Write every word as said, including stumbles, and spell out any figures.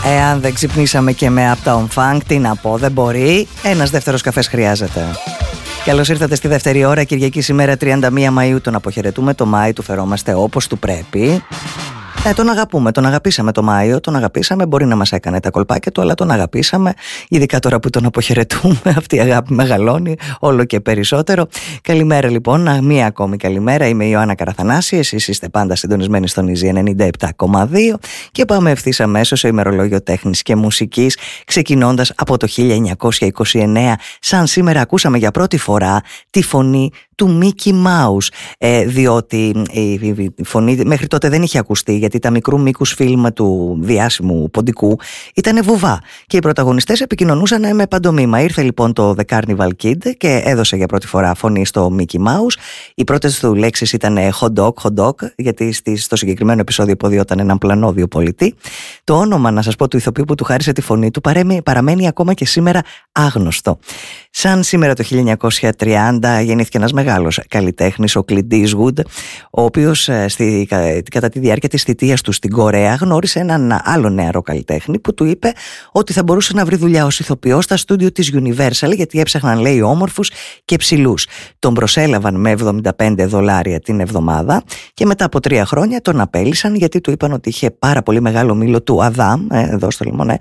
Εάν δεν ξυπνήσαμε και με Uptown Funk, τι να πω, δεν μπορεί. Ένας δεύτερος καφές χρειάζεται. Καλώς ήρθατε στη δεύτερη ώρα, Κυριακή σήμερα τριάντα μία Μαΐου. Τον αποχαιρετούμε, το Μάη του φερόμαστε όπως του πρέπει. Ε, τον αγαπούμε, τον αγαπήσαμε το Μάιο, τον αγαπήσαμε, μπορεί να μας έκανε τα κολπάκια του, αλλά τον αγαπήσαμε, ειδικά τώρα που τον αποχαιρετούμε, αυτή η αγάπη μεγαλώνει όλο και περισσότερο. Καλημέρα λοιπόν, μία ακόμη καλημέρα, είμαι η Ιωάννα Καραθανάση, εσείς είστε πάντα συντονισμένοι στον Easy ενενήντα επτά κόμμα δύο και πάμε ευθύς αμέσως στο ημερολόγιο τέχνης και μουσικής, ξεκινώντας από το χίλια εννιακόσια είκοσι εννέα, σαν σήμερα ακούσαμε για πρώτη φορά τη φωνή του Mickey Mouse, ε, διότι η, η, η φωνή μέχρι τότε δεν είχε ακουστεί, γιατί τα μικρού μήκους φιλμ του διάσημου ποντικού ήταν βουβά και οι πρωταγωνιστές επικοινωνούσαν με παντομήμα. Ήρθε λοιπόν το The Carnival Kid και έδωσε για πρώτη φορά φωνή στο Mickey Mouse. Οι πρώτες του λέξεις ήταν hot dog, hot dog, γιατί στο συγκεκριμένο επεισόδιο υποδιόταν έναν πλανόδιο πολιτή. Το όνομα, να σας πω, του ηθοποιού που του χάρισε τη φωνή του παραμένει ακόμα και σήμερα άγνωστο. Σαν σήμερα το χίλια εννιακόσια τριάντα γεννήθηκε ένας μεγάλος καλλιτέχνης, ο Clint Eastwood, ο οποίος στη, κατά τη διάρκεια της θητείας του στην Κορέα γνώρισε έναν άλλο νεαρό καλλιτέχνη που του είπε ότι θα μπορούσε να βρει δουλειά ως ηθοποιός στα στούντιο της Universal, γιατί έψαχναν, λέει, όμορφους και ψηλούς. Τον προσέλαβαν με εβδομήντα πέντε δολάρια την εβδομάδα και μετά από τρία χρόνια τον απέλυσαν, γιατί του είπαν ότι είχε πάρα πολύ μεγάλο μήλο του Αδάμ, ε, εδώ στο λιμονέ,